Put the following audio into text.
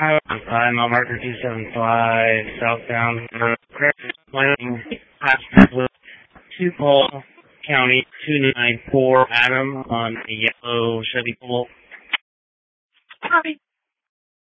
I'm on marker 275, southbound, Wyoming, passenger 2 Paul County 294, Adam on the yellow Chevy Pole. Copy.